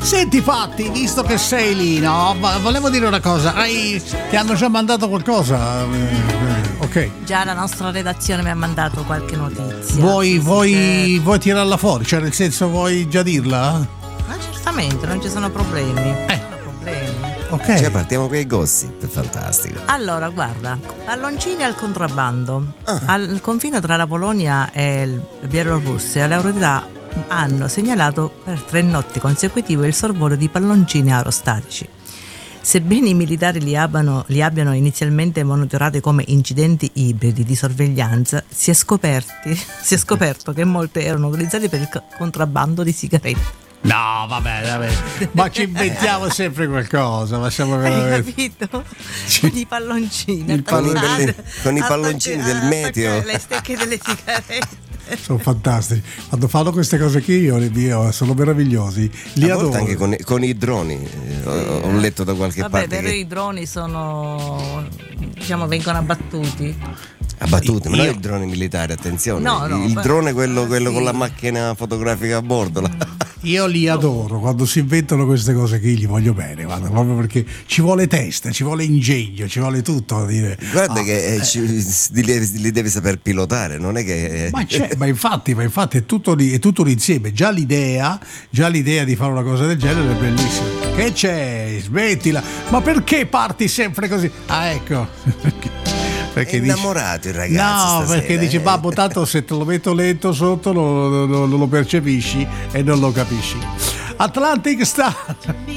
Senti Fatti, visto che sei lì, no? Volevo dire una cosa, ti hanno già mandato qualcosa? Ok. Già la nostra redazione mi ha mandato qualche notizia. Vuoi tirarla fuori? Cioè nel senso vuoi già dirla? Ma certamente, non ci sono problemi. Non sono problemi. Ok. Cioè partiamo con i gossip, fantastico. Allora, guarda, palloncini al contrabbando. Al confine tra la Polonia e il Bielorussia, le autorità hanno segnalato per 3 notti consecutive il sorvolo di palloncini aerostatici. Sebbene i militari li abbiano inizialmente monitorati come incidenti ibridi di sorveglianza, si è scoperto che molti erano utilizzati per il contrabbando di sigarette. No, vabbè, ma ci inventiamo sempre qualcosa, lasciamo veramente. Hai capito? I palloncini. Con i palloncini del meteo. Le stecche delle sigarette. Sono fantastici. Quando fanno queste cose qui io sono meravigliosi. Li adoro. Anche con i droni. Ho letto da qualche parte. Però i droni sono, vengono abbattuti. Abbattute, ma non il drone militare, attenzione. No, il drone quello sì. con la macchina fotografica a bordo. Io li adoro, quando si inventano queste cose qui li voglio bene, guarda, proprio perché ci vuole testa, ci vuole ingegno, ci vuole tutto a dire. Guarda che li devi saper pilotare, non è che. Ma infatti è tutto l'insieme. Già l'idea di fare una cosa del genere è bellissima. Che c'è? Smettila! Ma perché parti sempre così? Ah, ecco. Perché innamorati ragazzi. No, stasera, perché dice babbo, tanto se te lo metto lento sotto non lo percepisci e non lo capisci. Atlantic Star.